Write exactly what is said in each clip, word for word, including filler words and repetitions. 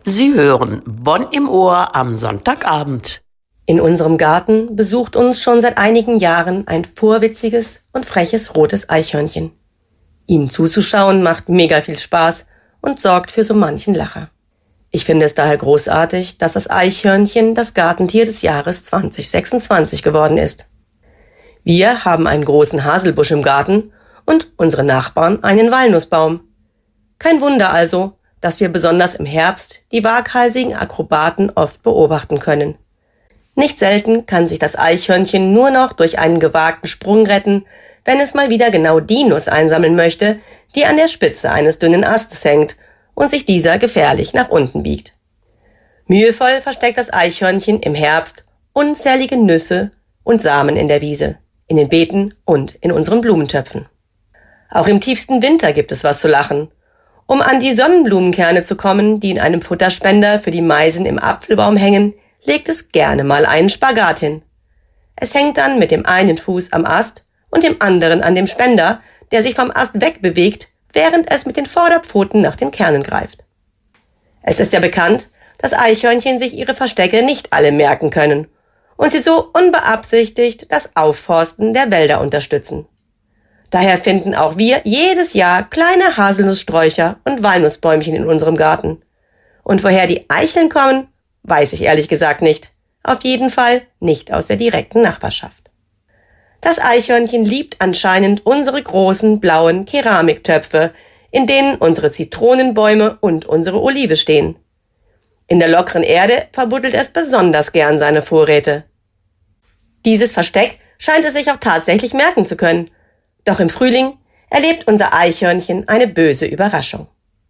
Sie hören Bonn im Ohr am Sonntagabend. In unserem Garten besucht uns schon seit einigen Jahren ein vorwitziges und freches rotes Eichhörnchen. Ihm zuzuschauen macht mega viel Spaß und sorgt für so manchen Lacher. Ich finde es daher großartig, dass das Eichhörnchen das Gartentier des Jahres zwanzig sechsundzwanzig geworden ist. Wir haben einen großen Haselbusch im Garten und unsere Nachbarn einen Walnussbaum. Kein Wunder also, dass wir besonders im Herbst die waghalsigen Akrobaten oft beobachten können. Nicht selten kann sich das Eichhörnchen nur noch durch einen gewagten Sprung retten, wenn es mal wieder genau die Nuss einsammeln möchte, die an der Spitze eines dünnen Astes hängt und sich dieser gefährlich nach unten biegt. Mühevoll versteckt das Eichhörnchen im Herbst unzählige Nüsse und Samen in der Wiese, in den Beeten und in unseren Blumentöpfen. Auch im tiefsten Winter gibt es was zu lachen. Um an die Sonnenblumenkerne zu kommen, die in einem Futterspender für die Meisen im Apfelbaum hängen, legt es gerne mal einen Spagat hin. Es hängt dann mit dem einen Fuß am Ast und dem anderen an dem Spender, der sich vom Ast wegbewegt, während es mit den Vorderpfoten nach den Kernen greift. Es ist ja bekannt, dass Eichhörnchen sich ihre Verstecke nicht alle merken können und sie so unbeabsichtigt das Aufforsten der Wälder unterstützen. Daher finden auch wir jedes Jahr kleine Haselnusssträucher und Walnussbäumchen in unserem Garten. Und woher die Eicheln kommen, weiß ich ehrlich gesagt nicht. Auf jeden Fall nicht aus der direkten Nachbarschaft. Das Eichhörnchen liebt anscheinend unsere großen blauen Keramiktöpfe, in denen unsere Zitronenbäume und unsere Olive stehen. In der lockeren Erde verbuddelt es besonders gern seine Vorräte. Dieses Versteck scheint es sich auch tatsächlich merken zu können. Doch im Frühling erlebt unser Eichhörnchen eine böse Überraschung.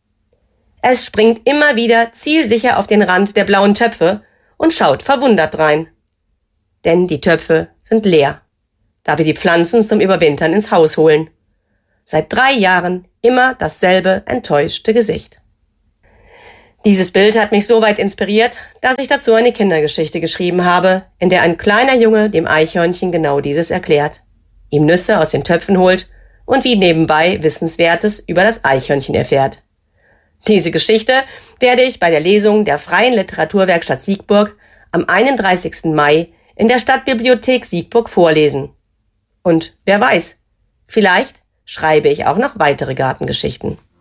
Es springt immer wieder zielsicher auf den Rand der blauen Töpfe und schaut verwundert drein. Denn die Töpfe sind leer, da wir die Pflanzen zum Überwintern ins Haus holen. Seit drei Jahren immer dasselbe enttäuschte Gesicht. Dieses Bild hat mich so weit inspiriert, dass ich dazu eine Kindergeschichte geschrieben habe, in der ein kleiner Junge dem Eichhörnchen genau dieses erklärt, ihm Nüsse aus den Töpfen holt und wie nebenbei Wissenswertes über das Eichhörnchen erfährt. Diese Geschichte werde ich bei der Lesung der Freien Literaturwerkstatt Siegburg am einunddreißigsten Mai in der Stadtbibliothek Siegburg vorlesen. Und wer weiß, vielleicht schreibe ich auch noch weitere Gartengeschichten.